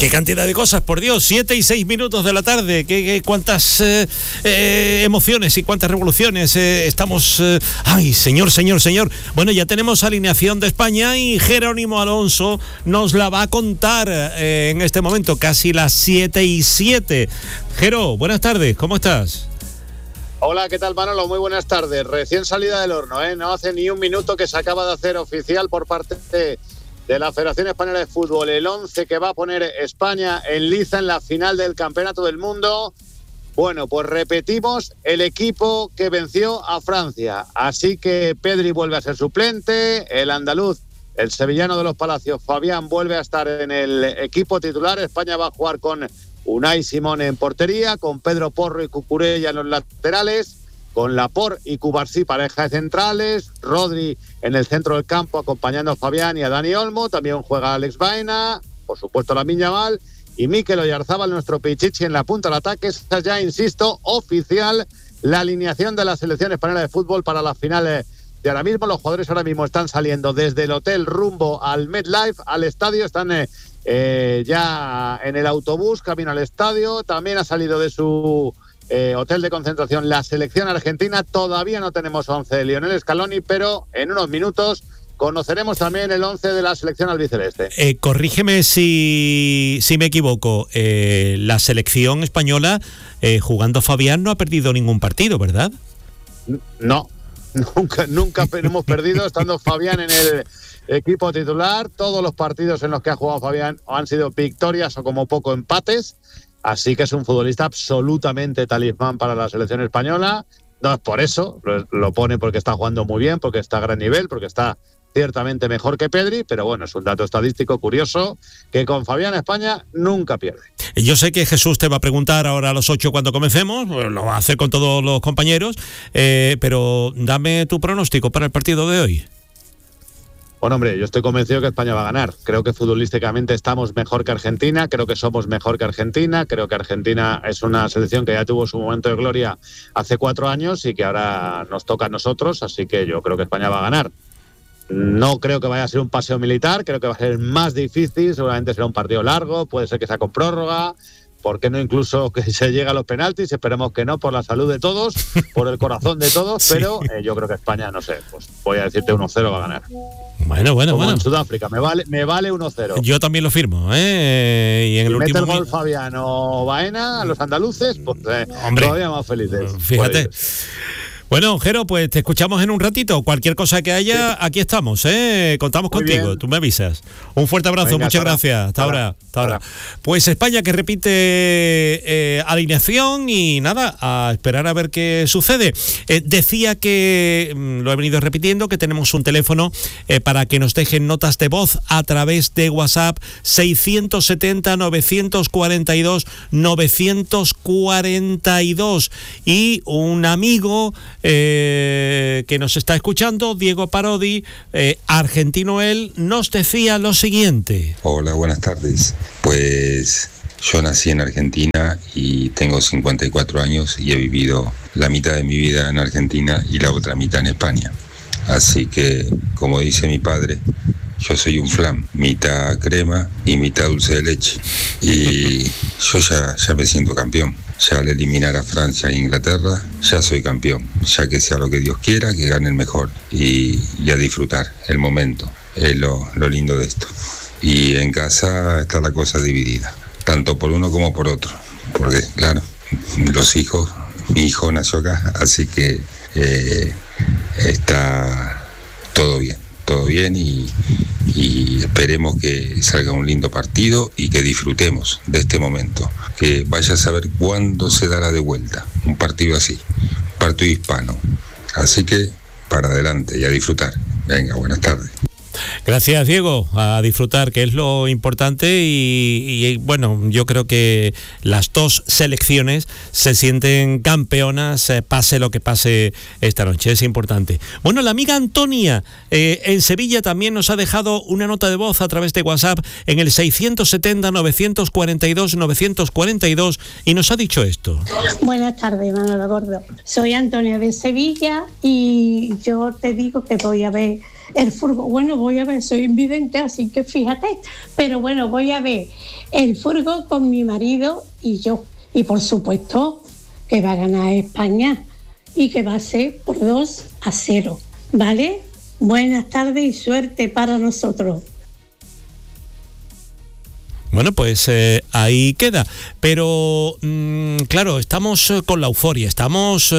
Qué cantidad de cosas, por Dios, 7:06 de la tarde, cuántas emociones y cuántas revoluciones estamos... ¡Ay, señor! Bueno, ya tenemos alineación de España y Jerónimo Alonso nos la va a contar en este momento, casi las 7:07. Jero, buenas tardes, ¿cómo estás? Hola, ¿qué tal, Manolo? Muy buenas tardes. Recién salida del horno, ¿eh? No hace ni un minuto que se acaba de hacer oficial por parte de la Federación Española de Fútbol el 11 que va a poner España en liza en la final del Campeonato del Mundo. Bueno, pues repetimos el equipo que venció a Francia. Así que Pedri vuelve a ser suplente, el andaluz, el sevillano de los Palacios, Fabián, vuelve a estar en el equipo titular. España va a jugar con Unai Simón en portería, con Pedro Porro y Cucurella en los laterales, con Laporte y Cubarsí pareja de centrales, Rodri en el centro del campo acompañando a Fabián y a Dani Olmo, también juega Alex Baena, por supuesto Lamine Yamal, y Mikel Oyarzabal, nuestro Pichichi, en la punta del ataque. Esta ya, insisto, oficial la alineación de la selección española de fútbol para las finales de ahora mismo. Los jugadores ahora mismo están saliendo desde el hotel rumbo al MetLife, al estadio, están ya en el autobús, camino al estadio. También ha salido de su hotel de concentración la selección argentina. Todavía no tenemos 11 de Lionel Scaloni, pero en unos minutos conoceremos también el 11 de la selección albiceleste. Corrígeme si me equivoco. La selección española, jugando Fabián, no ha perdido ningún partido, ¿verdad? No, nunca hemos perdido estando Fabián en el equipo titular. Todos los partidos en los que ha jugado Fabián han sido victorias o como poco empates. Así que es un futbolista absolutamente talismán para la selección española. No es por eso, lo pone porque está jugando muy bien, porque está a gran nivel, porque está ciertamente mejor que Pedri, pero bueno, es un dato estadístico curioso que con Fabián España nunca pierde. Yo sé que Jesús te va a preguntar ahora a los 8 cuando comencemos, lo va a hacer con todos los compañeros, pero dame tu pronóstico para el partido de hoy. Bueno, hombre, yo estoy convencido que España va a ganar. Creo que futbolísticamente estamos mejor que Argentina, creo que somos mejor que Argentina, creo que Argentina es una selección que ya tuvo su momento de gloria hace 4 años y que ahora nos toca a nosotros, así que yo creo que España va a ganar. No creo que vaya a ser un paseo militar, creo que va a ser más difícil, seguramente será un partido largo, puede ser que sea con prórroga. ¿Por qué no incluso que se llegue a los penaltis? Esperemos que no, por la salud de todos, por el corazón de todos, sí. Pero yo creo que España, no sé, pues voy a decirte 1-0 va a ganar. Bueno. En Sudáfrica, me vale 1-0. Yo también lo firmo, y en el último... mete el gol Fabián o Baena, a los andaluces, pues todavía más felices. Fíjate. Bueno, Jero, pues te escuchamos en un ratito. Cualquier cosa que haya, aquí estamos, contamos muy contigo, bien. Tú me avisas. Un fuerte abrazo, muchas gracias. Hasta ahora. Pues España que repite alineación y nada, a esperar a ver qué sucede. Decía que, lo he venido repitiendo, que tenemos un teléfono para que nos dejen notas de voz a través de WhatsApp 670-942-942 y un amigo que nos está escuchando, Diego Parodi, argentino él, nos decía lo siguiente. Hola, buenas tardes. Pues yo nací en Argentina y tengo 54 años y he vivido la mitad de mi vida en Argentina y la otra mitad en España. Así que, como dice mi padre, yo soy un flan, mitad crema y mitad dulce de leche. Y yo ya me siento campeón. Ya al eliminar a Francia e Inglaterra, ya soy campeón. Ya que sea lo que Dios quiera, que gane el mejor. Y a disfrutar el momento. Es lo lindo de esto. Y en casa está la cosa dividida. Tanto por uno como por otro. Porque, claro, mi hijo nació acá. Así que está todo bien. Todo bien y esperemos que salga un lindo partido y que disfrutemos de este momento, que vaya a saber cuándo se dará de vuelta un partido así, un partido hispano, así que para adelante y a disfrutar. Venga, buenas tardes. Gracias, Diego, a disfrutar, que es lo importante y bueno, yo creo que las dos selecciones se sienten campeonas, pase lo que pase esta noche, es importante. Bueno, la amiga Antonia en Sevilla también nos ha dejado una nota de voz a través de WhatsApp en el 670-942-942 y nos ha dicho esto. Buenas tardes, Manolo Gordo. Soy Antonia de Sevilla y yo te digo que voy a ver el furgo. Bueno, voy a ver, soy invidente, así que fíjate. Pero bueno, voy a ver el furgo con mi marido y yo. Y por supuesto que va a ganar España y que va a ser por 2-0, ¿vale? Buenas tardes y suerte para nosotros. Bueno, pues ahí queda. Pero, claro, estamos con la euforia, estamos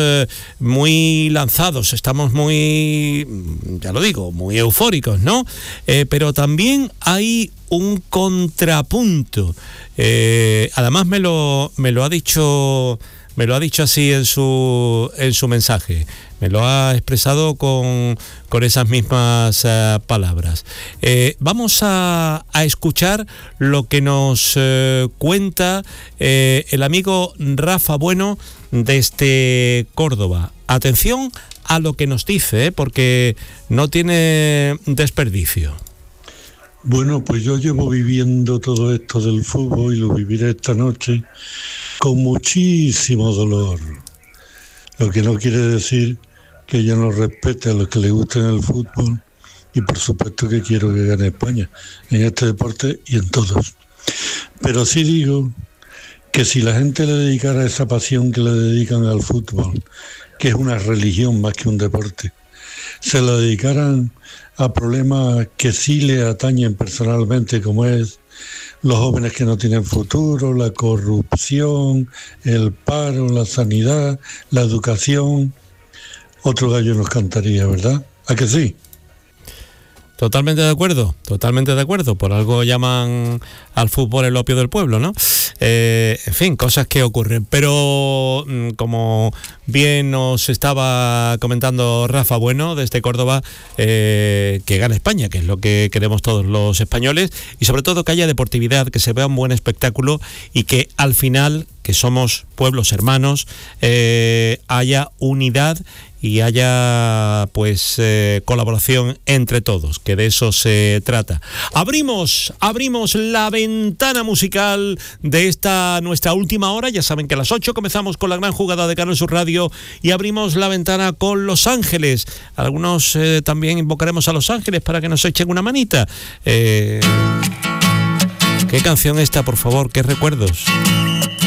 muy lanzados, estamos muy, ya lo digo, muy eufóricos, ¿no? Pero también hay un contrapunto. Además me lo ha dicho así en su mensaje. Me lo ha expresado con esas mismas palabras. Vamos a escuchar lo que nos cuenta el amigo Rafa Bueno desde Córdoba. Atención a lo que nos dice, porque no tiene desperdicio. Bueno, pues yo llevo viviendo todo esto del fútbol y lo viviré esta noche con muchísimo dolor. Lo que no quiere decir que yo no respete a los que les gusta el fútbol, y por supuesto que quiero que gane España en este deporte y en todos. Pero sí digo que si la gente le dedicara esa pasión que le dedican al fútbol, que es una religión más que un deporte, se la dedicaran a problemas que sí le atañen personalmente, como es los jóvenes que no tienen futuro, la corrupción, el paro, la sanidad, la educación, otro gallo nos cantaría, ¿verdad? ¿A que sí? Totalmente de acuerdo. Por algo llaman al fútbol el opio del pueblo, ¿no? En fin, cosas que ocurren. Pero como bien nos estaba comentando Rafa Bueno desde Córdoba, que gane España, que es lo que queremos todos los españoles, y sobre todo que haya deportividad, que se vea un buen espectáculo y que al final, que somos pueblos hermanos, haya unidad y haya pues colaboración entre todos, que de eso se trata. Abrimos la ventana musical de esta nuestra última hora. Ya saben que a las 8 comenzamos con la gran jugada de Canal Sur Radio y abrimos la ventana con Los Ángeles. Algunos también invocaremos a Los Ángeles para que nos echen una manita. ¿Qué canción esta, por favor? ¿Qué recuerdos?